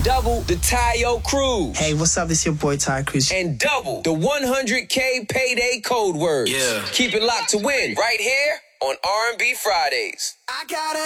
Double the Tayo Cruz. Hey, what's up? It's your boy Ty Cruz. And double the 100K payday code words. Yeah. Keep it locked to win right here on R&B Fridays. I got